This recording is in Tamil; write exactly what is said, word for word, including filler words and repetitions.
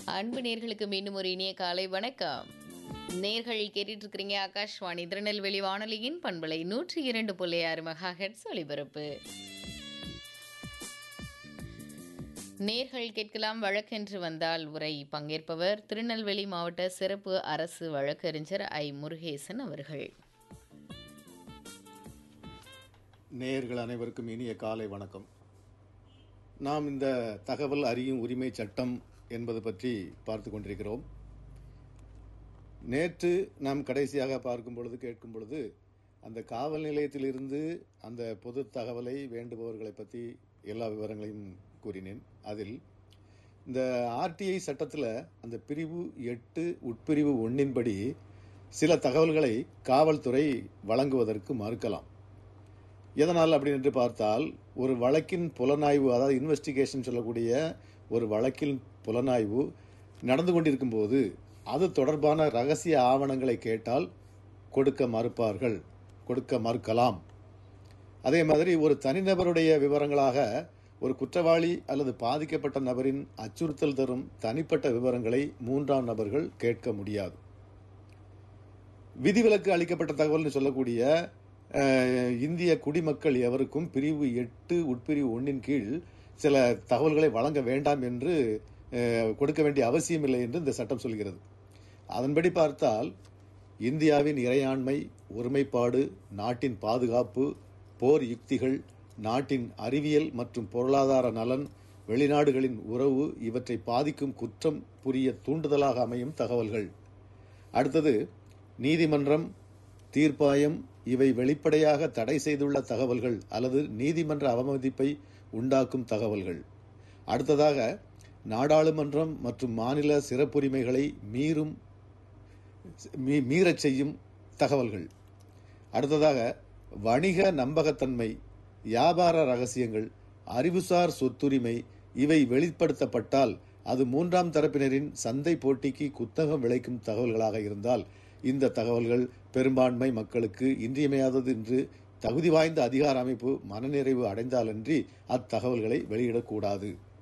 அன்பு நேர்களுக்கு மீண்டும் ஒரு இனிய காலை வணக்கம். நேர்கள் கேட்டுட்டு இருக்கிறீங்க ஆகாஷ்வாணி திருநெல்வேலி வானொலியின் பண்பலை நூற்றி இரண்டு புள்ளி ஆறு மெகா ஹெர்ட்ஸ் ஒலிபரப்பு. நேர்கள் கேட்கலாம் வழக்கென்று வந்தால் உரை. பங்கேற்பவர் திருநெல்வேலி மாவட்ட சிறப்பு அரசு வழக்கறிஞர் ஐ முருகேசன் அவர்கள். நேயர்கள் அனைவருக்கும் இனிய காலை வணக்கம். நாம் இந்த தகவல் அறியும் உரிமை சட்டம் என்பது பற்றி பார்த்து கொண்டிருக்கிறோம். நேற்று நாம் கடைசியாக பார்க்கும் பொழுது கேட்கும் பொழுது அந்த காவல் நிலையத்திலிருந்து அந்த பொது தகவலை வேண்டுபவர்களை பற்றி எல்லா விவரங்களையும் கூறினேன். அதில் இந்த ஆர்டிஐ சட்டத்தில் அந்த பிரிவு எட்டு உட்பிரிவு ஒன்றின்படி சில தகவல்களை காவல்துறை வழங்குவதற்கு மறுக்கலாம். எதனால் அப்படின்னு என்று பார்த்தால், ஒரு வழக்கின் புலனாய்வு, அதாவது இன்வெஸ்டிகேஷன் சொல்லக்கூடிய ஒரு வழக்கின் புலனாய்வு நடந்து கொண்டிருக்கும் போது அது தொடர்பான ரகசிய ஆவணங்களை கேட்டால் கொடுக்க மறுப்பார்கள், கொடுக்க மறுக்கலாம். அதே மாதிரி ஒரு தனிநபருடைய விவரங்களாக ஒரு குற்றவாளி அல்லது பாதிக்கப்பட்ட நபரின் அச்சுறுத்தல் தரும் தனிப்பட்ட விவரங்களை மூன்றாம் நபர்கள் கேட்க முடியாது. விதிவிலக்கு அளிக்கப்பட்ட தகவல்னு சொல்லக்கூடிய இந்திய குடிமக்கள் எவருக்கும் பிரிவு எட்டு உட்பிரிவு ஒன்றின் கீழ் சில தகவல்களை வழங்க வேண்டாம் என்று கொடுக்க வேண்டிய அவசியம் இல்லை என்று இந்த சட்டம் சொல்கிறது. அதன்படி பார்த்தால் இந்தியாவின் இறையாண்மை, ஒருமைப்பாடு, நாட்டின் பாதுகாப்பு, போர் யுக்திகள், நாட்டின் அறிவியல் மற்றும் பொருளாதார நலன், வெளிநாடுகளின் உறவு இவற்றை பாதிக்கும் குற்றம் புரிய தூண்டுதலாக அமையும் தகவல்கள். அடுத்தது நீதிமன்றம், தீர்ப்பாயம் இவை வெளிப்படையாக தடை செய்துள்ள தகவல்கள் அல்லது நீதிமன்ற அவமதிப்பை உண்டாக்கும் தகவல்கள். அடுத்ததாக நாடாளுமன்றம் மற்றும் மாநில சிறப்புரிமைகளை மீறும் மீறச் செய்யும் தகவல்கள். அடுத்ததாக வணிக நம்பகத்தன்மை, வியாபார ரகசியங்கள், அறிவுசார் சொத்துரிமை இவை வெளிப்படுத்தப்பட்டால் அது மூன்றாம் தரப்பினரின் சந்தை போட்டிக்கு குத்தகம் விளைக்கும் தகவல்களாக இருந்தால் இந்த தகவல்கள் பெரும்பான்மை மக்களுக்கு இன்றியமையாதது என்று தகுதி வாய்ந்த அதிகார அமைப்பு மனநிறைவு அடைந்தாலன்றி அத்தகவல்களை வெளியிடக்கூடாது.